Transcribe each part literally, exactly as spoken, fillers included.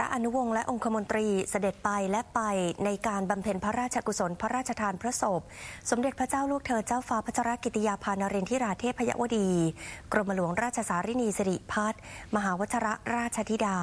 อนุวงศ์และองคมนตรีเสด็จไปและไปในการบำเพ็ญพระราชกุศลพระราชทานพระศพสมเด็จพระเจ้าลูกเธอเจ้าฟ้าพัชรกิติยาภานรินทิราเทพยวดีกรมหลวงราชสารินีสิริพัฒน์มหาวชรราชธิดา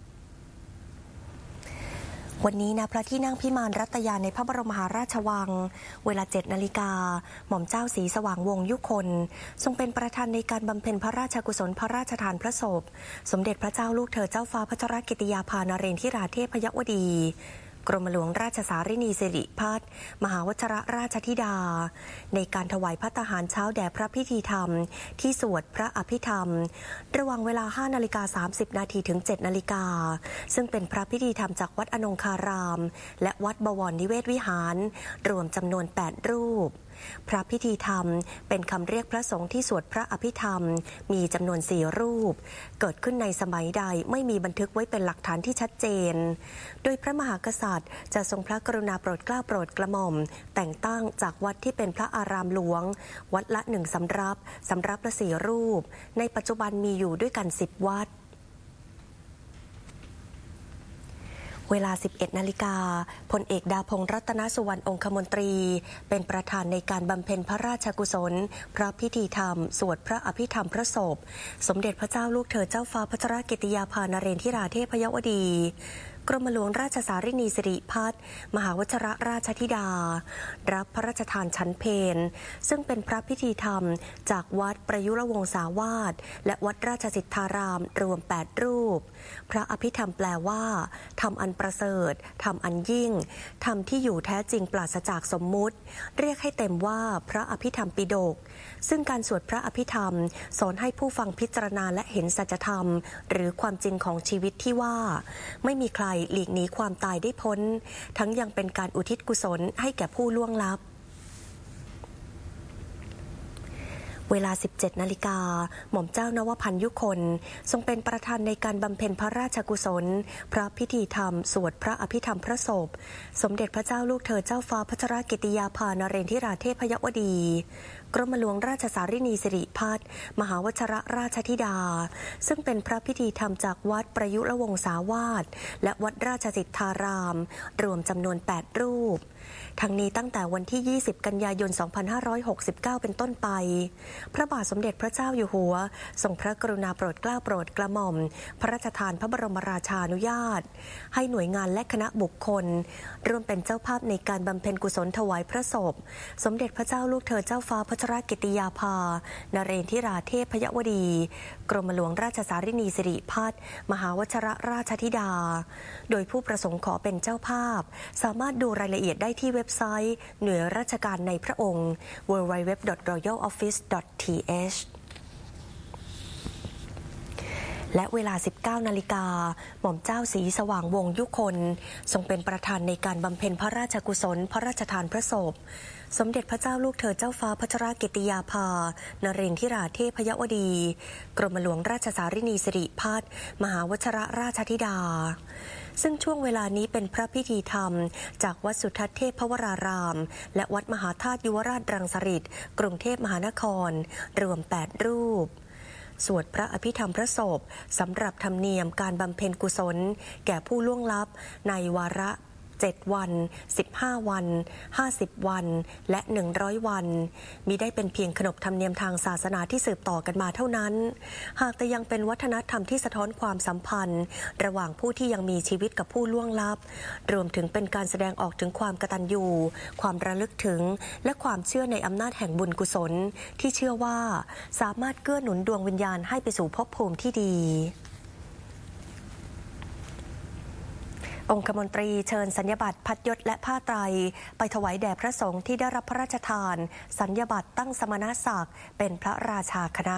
วันนี้ณพระที่นั่งพิมานรัตยาในพระบรมมหาราชวังเวลาเจ็ดนาฬิกาหม่อมเจ้าศรีสว่างวงศ์ยุคนทรงเป็นประธานในการบำเพ็ญพระราชกุศลพระราชทานพระศพสมเด็จพระเจ้าลูกเธอเจ้าฟ้าพัชรกิติยาภานรินทิราเทพยวดีกรมหลวงราชสารินีสิริพัฒน์มหาวชรราชธิดาในการถวายภัตตาหารเช้าแด่พระพิธีธรรมที่สวดพระอภิธรรมระหว่างเวลา ห้านาฬิกาสามสิบนาทีถึง เจ็ดนาฬิกาซึ่งเป็นพระพิธีธรรมจากวัดอนงคารามและวัดบวรนิเวศวิหารรวมจำนวนแปดรูปพระพิธีธรรมเป็นคำเรียกพระสงฆ์ที่สวดพระอภิธรรมมีจำนวนสี่รูปเกิดขึ้นในสมัยใดไม่มีบันทึกไว้เป็นหลักฐานที่ชัดเจนโดยพระมหากษัตริย์จะทรงพระกรุณาโปรดเกล้าโปรดกระหม่อมแต่งตั้งจากวัดที่เป็นพระอารามหลวงวัดละหนึ่งสำรับสำรับละสี่รูปในปัจจุบันมีอยู่ด้วยกันสิบวัดเวลา สิบเอ็ดนาฬิกาพลเอกดาพงษ์รัตนสุวรรณองคมนตรีเป็นประธานในการบำเพ็ญพระราชกุศลพระพิธีธรรมสวดพระอภิธรรมพระศพสมเด็จพระเจ้าลูกเธอเจ้าฟ้าพัชรกิติยาภานรินทิราเทพยวดีกรมหลวงราชสารินีสิริพัฒน์มหาวชรราชธิดารับพระราชทานชั้นเพลซึ่งเป็นพระพิธีธรรมจากวัดประยุรวงศาวาสและวัดราชสิทธารามรวมแปดรูปพระอภิธรรมแปลว่าธรรมอันประเสริฐธรรมอันยิ่งธรรมที่อยู่แท้จริงปราศจากสมมุติเรียกให้เต็มว่าพระอภิธรรมปิฎกซึ่งการสวดพระอภิธรรมสอนให้ผู้ฟังพิจารณาและเห็นสัจธรรมหรือความจริงของชีวิตที่ว่าไม่มีใครหลีกหนีความตายได้พ้นทั้งยังเป็นการอุทิศกุศลให้แก่ผู้ล่วงลับเวลา สิบเจ็ดนาฬิกาหม่อมเจ้านวพันธ์ยุคนทรงเป็นประธานในการบำเพ็ญพระราชกุศลพระพิธีธรรมสวดพระอภิธรรมพระศพสมเด็จพระเจ้าลูกเธอเจ้าฟ้าพัชรกิติยาภานรินทิราเทพยวดีกรมหลวงราชสารินีสิริพัฒน์มหาวชรราชธิดาซึ่งเป็นพระพิธีธรรมจากวัดประยุรวงศาวาสและวัดราชสิทธารามรวมจำนวนแปดรูปทั้งนี้ตั้งแต่วันที่ยี่สิบกันยายนสองพันห้าร้อยหกสิบเก้าเป็นต้นไปพระบาทสมเด็จพระเจ้าอยู่หัวทรงพระกรุณาโปรดเกล้าโปรดกระหม่อมพระราชทานพระบรมราชานุญาตให้หน่วยงานและคณะบุคคลร่วมเป็นเจ้าภาพในการบำเพ็ญกุศลถวายพระศพสมเด็จพระเจ้าลูกเธอเจ้าฟ้าพัชรกิติยาภานเรนทิราเทพยวดีกรมหลวงราชสารินีสิริพัฒน์มหาวชรราชธิดาโดยผู้ประสงค์ขอเป็นเจ้าภาพสามารถดูรายละเอียดได้ที่เว็บไซต์หน่วยราชการในพระองค์ ดับเบิลยู ดับเบิลยู ดับเบิลยู ดอท รอยัล ออฟฟิศ ดอท ที เอช และเวลา สิบเก้านาฬิกาหม่อมเจ้าศรีสว่างวงศ์ยุคนทรงเป็นประธานในการบำเพ็ญพระราชกุศลพระราชทานพระศพสมเด็จพระเจ้าลูกเธอเจ้าฟ้าพัชรกิติยาภานรินทิราเทพยวดีกรมหลวงราชสารินีสิริพัฒน์มหาวชรราชธิดาซึ่งช่วงเวลานี้เป็นพระพิธีธรรมจากวัดสุทัศน์เทพวรารามและวัดมหาธาตุยุวราชรังสฤษฎ์กรุงเทพมหานครรวมแปดรูปสวดพระอภิธรรมพระศพสำหรับธรรมเนียมการบำเพ็ญกุศลแก่ผู้ล่วงลับในวาระเจ็ดวันสิบห้าวันห้าสิบวันและหนึ่งร้อยวันมิได้เป็นเพียงขนบธรรมเนียมทางศาสนาที่สืบต่อกันมาเท่านั้นหากแต่ยังเป็นวัฒนธรรมที่สะท้อนความสัมพันธ์ระหว่างผู้ที่ยังมีชีวิตกับผู้ล่วงลับรวมถึงเป็นการแสดงออกถึงความกตัญญูความระลึกถึงและความเชื่อในอำนาจแห่งบุญกุศลที่เชื่อว่าสามารถเกื้อหนุนดวงวิญญาณให้ไปสู่ภพภูมิที่ดีองคมนตรีเชิญสัญญบัตรพัดยศและผ้าไตรไปถวายแด่พระสงฆ์ที่ได้รับพระราชทานสัญญบัตรตั้งสมณศักดิ์เป็นพระราชาคณะ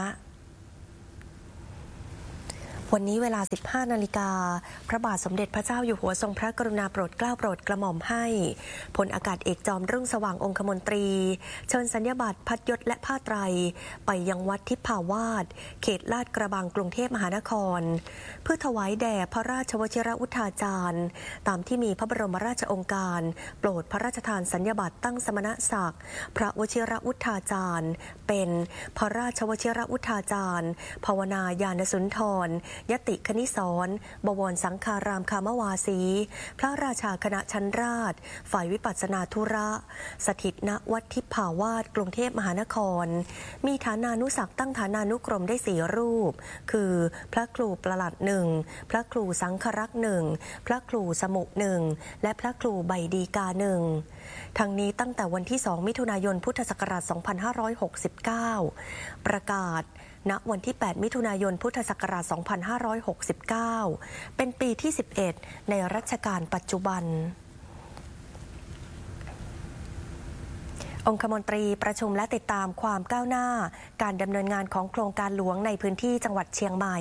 วันนี้เวลา สิบห้านาฬิกาพระบาทสมเด็จพระเจ้าอยู่หัวทรงพระกรุณาโปรดเกล้าโปรดกระหม่อมให้พลอากาศเอกจอมรุ่งสว่างองคมนตรีเชิญสัญญบัตรพัดยศและผ้าไตรไปยังวัดทิพาวาสเขตลาดกระบังกรุงเทพมหานครเพื่อถวายแด่พระราชวชิรอุทาจารย์ตามที่มีพระบรมราชโองการโปรดพระราชทานสัญญบัตรตั้งสมณศักดิ์พระวชิรอุทาจารย์เป็นพระราชวชิรอุทาจารย์ภาวนาญาณสุนทรยติคณิศรบวรสังฆารามคามวาสีพระราชาคณะชั้นราชฝ่ายวิปัสสนาธุระสถิตณวัดทิพภาวาสกรุงเทพมหานครมีฐานานุศักดิ์ตั้งฐานานุกรมได้สี่รูปคือพระครูประหลัดหนึ่งพระครูสังฆรักษ์หนึ่งพระครูสมุหนึ่งและพระครูใบดีกาหนึ่งทั้งนี้ตั้งแต่วันที่สองมิถุนายนพุทธศักราชสองพันห้าร้อยหกสิบเก้าประกาศณวันที่แปดมิถุนายนพุทธศักราชสองพันห้าร้อยหกสิบเก้าเป็นปีที่สิบเอ็ดในรัชกาลปัจจุบันองคมนตรีประชุมและติดตามความก้าวหน้าการดำเนินงานของโครงการหลวงในพื้นที่จังหวัดเชียงใหม่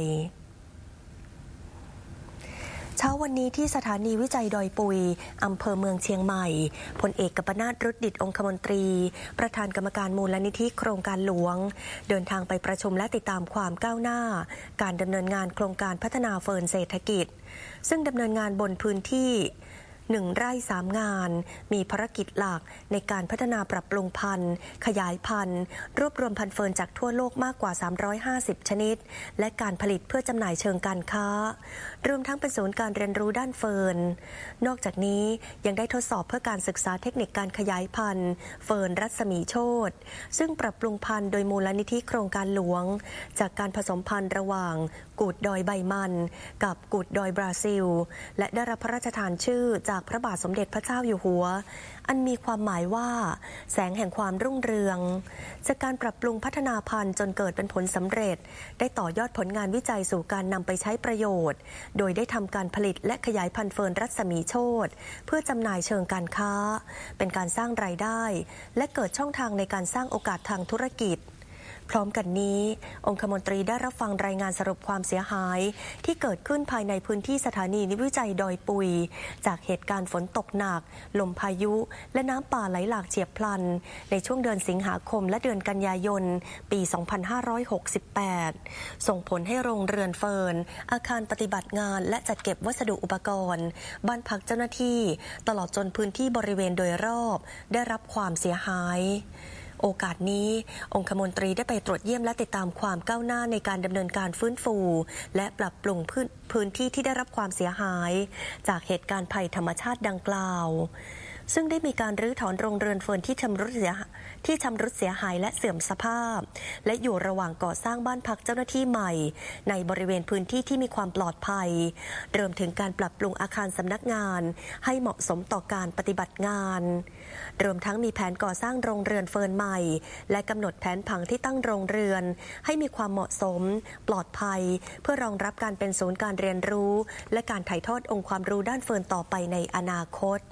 เช้าวันนี้ที่สถานีวิจัยดอยปุยอำเภอเมืองเชียงใหม่พลเอกกัปปนาท รุดดิษฐ์องคมนตรีประธานกรรมการมูลนิธิโครงการหลวงเดินทางไปประชุมและติดตามความก้าวหน้าการดำเนินงานโครงการพัฒนาเฟิร์นเศรษฐกิจซึ่งดำเนินงานบนพื้นที่หนึ่งไร่สามงานมีภารกิจหลักในการพัฒนาปรับปรุงพันธุ์ขยายพันธุ์รวบรวมพันธุ์เฟิร์นจากทั่วโลกมากกว่าสามร้อยห้าสิบชนิดและการผลิตเพื่อจำหน่ายเชิงการค้ารวมทั้งเป็นศูนย์การเรียนรู้ด้านเฟิร์นนอกจากนี้ยังได้ทดสอบเพื่อการศึกษาเทคนิคการขยายพันธุ์เฟิร์นรัศมีโชติซึ่งปรับปรุงพันธุ์โดยมูลนิธิโครงการหลวงจากการผสมพันธุ์ระหว่างกูดดอยใบมันกับกูดดอยบราซิลและได้รับพระราชทานชื่อจากพระบาทสมเด็จพระเจ้าอยู่หัวอันมีความหมายว่าแสงแห่งความรุ่งเรืองจากการปรับปรุงพัฒนาพันธุ์จนเกิดเป็นผลสำเร็จได้ต่อยอดผลงานวิจัยสู่การนำไปใช้ประโยชน์โดยได้ทำการผลิตและขยายพันธุ์เฟิร์นรัศมีโชติเพื่อจำหน่ายเชิงการค้าเป็นการสร้างรายได้และเกิดช่องทางในการสร้างโอกาสทางธุรกิจพร้อมกันนี้องคมนตรีได้รับฟังรายงานสรุปความเสียหายที่เกิดขึ้นภายในพื้นที่สถานีนิวิจัยดอยปุยจากเหตุการณ์ฝนตกหนักลมพายุและน้ำป่าไหลหลากเฉียบพลันในช่วงเดือนสิงหาคมและเดือนกันยายนปีสองพันห้าร้อยหกสิบแปดส่งผลให้โรงเรือนเฟิร์นอาคารปฏิบัติงานและจัดเก็บวัสดุอุปกรณ์บ้านพักเจ้าหน้าที่ตลอดจนพื้นที่บริเวณโดยรอบได้รับความเสียหายโอกาสนี้องคมนตรีได้ไปตรวจเยี่ยมและติดตามความก้าวหน้าในการดำเนินการฟื้นฟูและปรับปรุงพื้นที่ที่ได้รับความเสียหายจากเหตุการณ์ภัยธรรมชาติดังกล่าวซึ่งได้มีการรื้อถอนโรงเรือนเฟิร์นที่ชำรุดเสียที่ชำรุดเสียหายและเสื่อมสภาพและอยู่ระหว่างก่อสร้างบ้านพักเจ้าหน้าที่ใหม่ในบริเวณพื้นที่ที่มีความปลอดภัยรวมถึงการปรับปรุงอาคารสำนักงานให้เหมาะสมต่อการปฏิบัติงานรวมทั้งมีแผนก่อสร้างโรงเรือนเฟิร์นใหม่และกำหนดแผนผังที่ตั้งโรงเรือนให้มีความเหมาะสมปลอดภัยเพื่อรองรับการเป็นศูนย์การเรียนรู้และการถ่ายทอดองค์ความรู้ด้านเฟิร์นต่อไปในอนาคต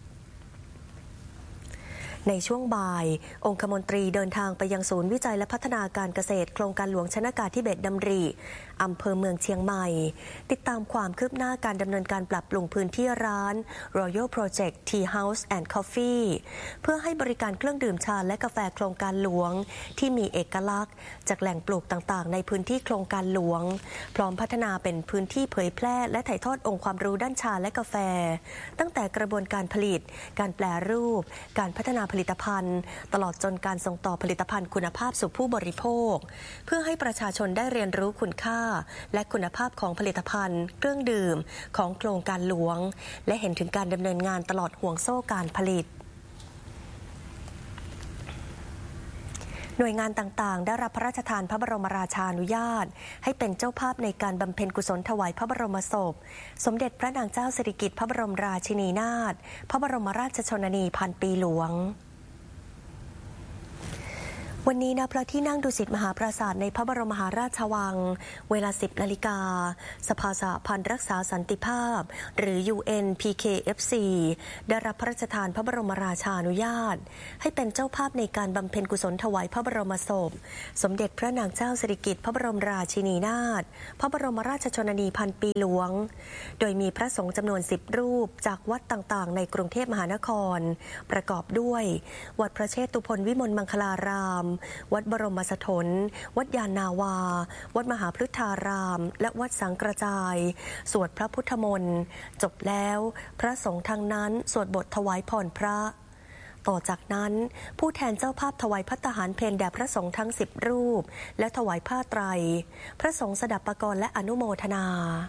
ในช่วงบ่ายองคมนตรีเดินทางไปยังศูนย์วิจัยและพัฒนาการเกษตรโครงการหลวงชนากาธิเบศรดำริอำเภอเมืองเชียงใหม่ติดตามความคืบหน้าการดำเนินการปรับปรุงพื้นที่ร้าน Royal Project Tea House and Coffee เพื่อให้บริการเครื่องดื่มชาและกาแฟโครงการหลวงที่มีเอกลักษณ์จากแหล่งปลูกต่างๆในพื้นที่โครงการหลวงพร้อมพัฒนาเป็นพื้นที่เผยแพร่และถ่ายทอดองค์ความรู้ด้านชาและกาแฟตั้งแต่กระบวนการผลิตการแปรรูปการพัฒนาผลิตภัณฑ์ตลอดจนการส่งต่อผลิตภัณฑ์คุณภาพสู่ผู้บริโภคเพื่อให้ประชาชนได้เรียนรู้คุณค่าและคุณภาพของผลิตภัณฑ์เครื่องดื่มของโครงการหลวงและเห็นถึงการดำเนินงานตลอดห่วงโซ่การผลิตหน่วยงานต่างๆได้รับพระราชทานพระบรมราชานุญาตให้เป็นเจ้าภาพในการบำเพ็ญกุศลถวายพระบรมศพสมเด็จพระนางเจ้าสิริกิติ์พระบรมราชินีนาถพระบรมราชชนนีพันปีหลวงวันนี้ณพระที่นั่งดุสิตมหาปราสาทในพระบรมมหาราชวังเวลา สิบนาฬิกาสภาสหพันธ์รักษาสันติภาพหรือ ยู เอ็น พี เค เอฟ ซี ได้รับพระราชทานพระบรมราชานุญาตให้เป็นเจ้าภาพในการบำเพ็ญกุศลถวายพระบรมศพสมเด็จพระนางเจ้าสิริกิติ์พระบรมราชินีนาถพระบรมราชชนนีพันปีหลวงโดยมีพระสงฆ์จำนวนสิบรูปจากวัดต่างๆในกรุงเทพมหานครประกอบด้วยวัดพระเชตุพนวิมลมังคลารามวัดบรมสถนวัดยานนาวาวัดมหาพฤทธารามและวัดสังกระจายสวดพระพุทธมนต์จบแล้วพระสงฆ์ทั้งนั้นสวดบทถวายพรพระต่อจากนั้นผู้แทนเจ้าภาพถวายภัตตาหารเพลแด่พระสงฆ์ทั้งสิบรูปและถวายผ้าไตรพระสงฆ์สดับปกรณ์และอนุโมทนา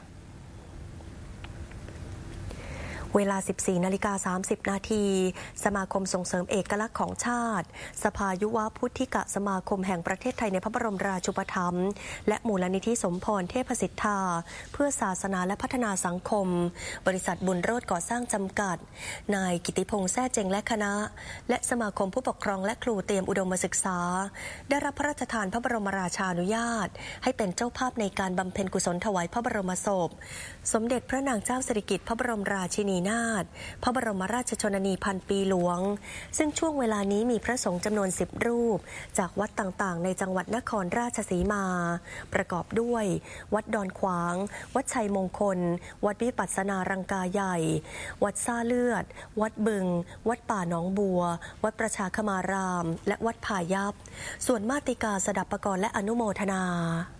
เวลา สิบสี่นาฬิกาสามสิบนาที สมาคมส่งเสริมเอกลักษณ์ของชาติสภายุวพุทธิกสมาคมแห่งประเทศไทยในพระบรมราชูปถัมภ์และมูลนิธิสมพรเทพสิทธาเพื่อศาสนาและพัฒนาสังคมบริษัทบุญโรจน์ก่อสร้างจำกัดนายกิติพงษ์แซ่เจงและคณะและสมาคมผู้ปกครองและครูเตรียมอุดมศึกษาได้รับพระราชทานพระบรมราชานุญาตให้เป็นเจ้าภาพในการบำเพ็ญกุศลถวายพระบรมศพสมเด็จพระนางเจ้าสิริกิติ์พระบรมราชินีนาถพระบรมราชชนนีพันปีหลวงซึ่งช่วงเวลานี้มีพระสงฆ์จำนวนสิบรูปจากวัดต่างๆในจังหวัดนครราชสีมาประกอบด้วยวัดดอนขวางวัดชัยมงคลวัดวิปัสสนารังกาใหญ่วัดซ่าเลือดวัดบึงวัดป่าหนองบัววัดประชาคมารามและวัดผายัพส่วนมาติกาสดับปกรณ์และอนุโมทนา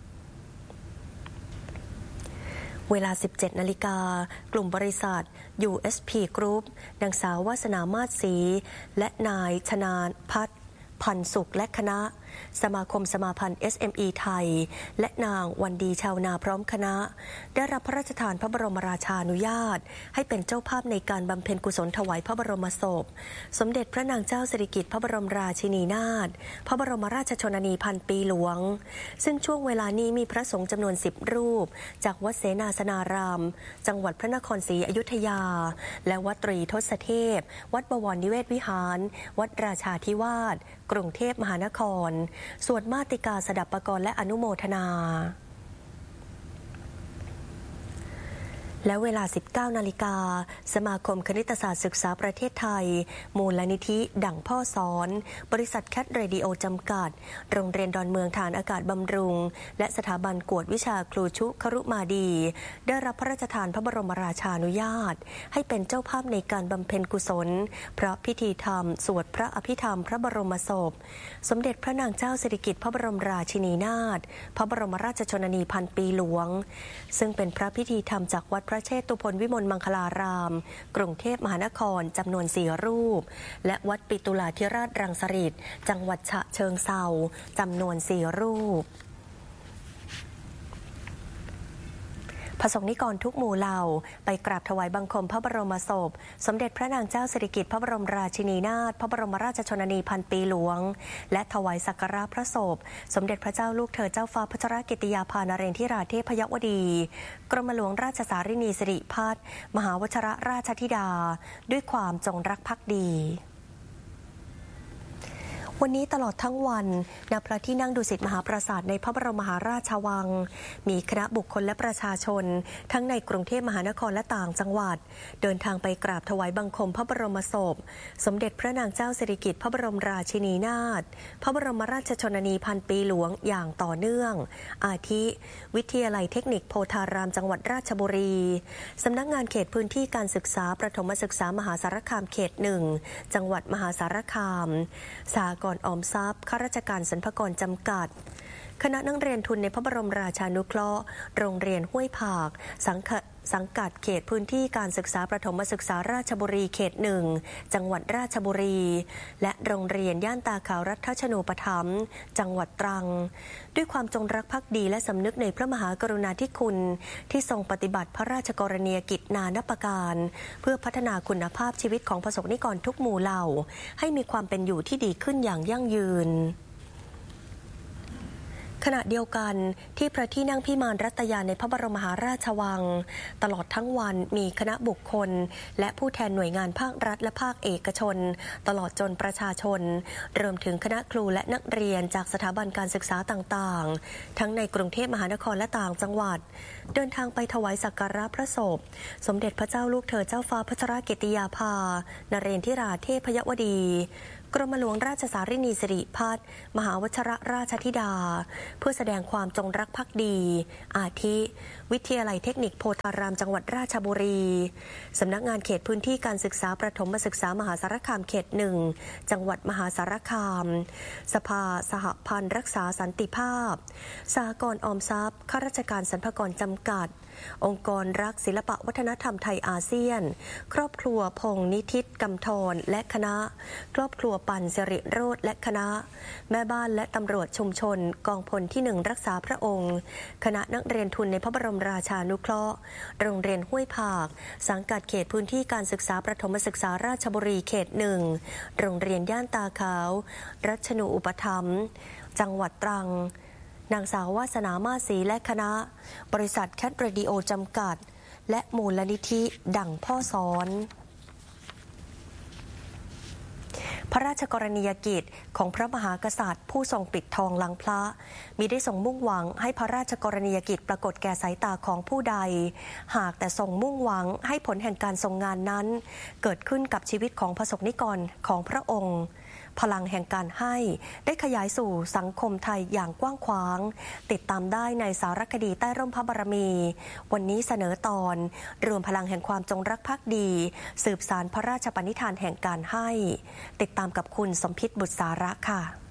เวลา สิบเจ็ดนาฬิกากลุ่มบริษัท ยู เอส พี Group นางสาววาสนามาศศรีและนายชนาพัฒน์พันสุขและคณะสมาคมสมาพันธ์ เอส เอ็ม อี ไทยและนางวันดีชาวนาพร้อมคณะได้รับพระราชทานพระบรมราชานุญาตให้เป็นเจ้าภาพในการบำเพ็ญกุศลถวายพระบรมศพสมเด็จพระนางเจ้าสิริกิติ์พระบรมราชินีนาถพระบรมราชชนนีพันปีหลวงซึ่งช่วงเวลานี้มีพระสงฆ์จำนวนสิบรูปจากวัดเสนาสนารามจังหวัดพระนครศรีอยุธยาและวัดตรีทศเทพวัดบวรนิเวศวิหารวัดราชาธิวาสกรุงเทพมหานครส่วนมาติกาสดับปกรณ์และอนุโมทนาและเวลา สิบเก้านาฬิกาสมาคมคณิตศาสตร์ศึกษาประเทศไทยมูลนิธิดั่งพ่อสอนบริษัทแคทเรดิโอจำกัดโรงเรียนดอนเมืองฐานอากาศบำรุงและสถาบันกวดวิชาครูชุครุมาดีได้รับพระราชทานพระบรมราชานุญาตให้เป็นเจ้าภาพในการบำเพ็ญกุศลพระพิธีธรรมสวดพระอภิธรรมพระบรมศพสมเด็จพระนางเจ้าสิริกิติ์พระบรมราชินีนาถพระบรมราชชนนีพันปีหลวงซึ่งเป็นพระพิธีธรรมจากวัดพระเชตุพนวิมลมังคลารามกรุงเทพมหานครจำนวนสี่รูปและวัดปิตุลาธิราชรังสฤษฎ์จังหวัดฉะเชิงเทราจำนวนสี่รูปพระสงฆ์นิกรทุกหมู่เหล่าไปกราบถวายบังคมพระบรมศพสมเด็จพระนางเจ้าสิริกิติ์พระบรมราชินีนาถพระบรมราชชนนีพันปีหลวงและถวายสักการะพระศพสมเด็จพระเจ้าลูกเธอเจ้าฟ้าพัชรกิติยาภานเรนทิราเทพยวดีกรมหลวงราชสารินีสิริพัฒน์มหาวชรราชธิดาด้วยความจงรักภักดีวันนี้ตลอดทั้งวันณพระที่นั่งดุสิตมหาปราสาทในพระบรมมหาราชวังมีคณะบุคคลและประชาชนทั้งในกรุงเทพมหานครและต่างจังหวัดเดินทางไปกราบถวายบังคมพระบรมศพสมเด็จพระนางเจ้าสิริกิติ์พระบรมราชินีนาถพระบรมราชชนนีพันปีหลวงอย่างต่อเนื่องอาทิวิทยาลัยเทคนิคโพธารามจังหวัดราชบุรีสำนักงานเขตพื้นที่การศึกษาประถมศึกษามหาสารคามเขตหนึ่งจังหวัดมหาสารคามสหกรณ์ออมทรัพย์ข้าราชการสรรพากรจำกัดคณะนักเรียนทุนในพระบรมราชานุเคราะห์โรงเรียนห้วยผากสังกัดสังกัดเขตพื้นที่การศึกษาประถมศึกษาราชบุรีเขตหนึ่งจังหวัดราชบุรีและโรงเรียนย่านตาขาวรัฐชนูปถัมภ์จังหวัดตรังด้วยความจงรักภักดีและสำนึกในพระมหากรุณาธิคุณที่ทรงปฏิบัติพระราชกรณียกิจนานับประการเพื่อพัฒนาคุณภาพชีวิตของประสบนิกรทุกหมู่เหล่าให้มีความเป็นอยู่ที่ดีขึ้นอย่างยั่งยืนขณะเดียวกันที่พระที่นั่งพิมานรัตยาในพระบรมมหาราชวังตลอดทั้งวันมีคณะบุคคลและผู้แทนหน่วยงานภาครัฐและภาคเอกชนตลอดจนประชาชนรวมถึงคณะครูและนักเรียนจากสถาบันการศึกษาต่างๆทั้งในกรุงเทพมหานครและต่างจังหวัดเดินทางไปถวายสักการะพระศพสมเด็จพระเจ้าลูกเธอเจ้าฟ้าพัชรกิติยาภานเรนทิราเทพยวดีกรมหลวงราชสารินีสิริพัฒน์มหาวชรราชธิดาเพื่อแสดงความจงรักภักดีอาทิววิทยาลัยเทคนิคโพธารามจังหวัดราชบุรีสำนักงานเขตพื้นที่การศึกษาประถมศึกษามหาสารคามเขตหนึ่งจังหวัดมหาสารคามสภาสหพันธ์รักษาสันติภาพสหกรณ์ออมทรัพย์ข้าราชการสรรพากรจำกัดองค์กรรักศิลปะวัฒนธรรมไทยอาเซียนครอบครัวพงษ์นิทิตกำธรและคณะครอบครัวปันสิริโรจน์และคณะแม่บ้านและตำรวจชุมชนกองพลที่หนึ่งรักษาพระองค์คณะนักเรียนทุนในพระบรมราชานุเคราะห์โรงเรียนห้วยผากสังกัดเขตพื้นที่การศึกษาประถมศึกษาราชบุรีเขตหนึ่งโรงเรียนย่านตาขาวรัชนูอุปถัมภ์จังหวัดตรังนางสาววาสนามาศรีและคณะบริษัทแคทเรดิโอจำกัดและมูลนิธิดั่งพ่อสอนพระราชกรณียกิจของพระมหากษัตริย์ผู้ทรงปิดทองหลังพระมิได้ทรงมุ่งหวังให้พระราชกรณียกิจปรากฏแก่สายตาของผู้ใดหากแต่ทรงมุ่งหวังให้ผลแห่งการทรงงานนั้นเกิดขึ้นกับชีวิตของพระสงฆ์นิกรของพระองค์พลังแห่งการให้ได้ขยายสู่สังคมไทยอย่างกว้างขวางติดตามได้ในสารคดีใต้ร่มพระบารมีวันนี้เสนอตอนรวมพลังแห่งความจงรักภักดีสืบสานพระราชปณิธานแห่งการให้ติดตามกับคุณสมพิษบุษาระค่ะ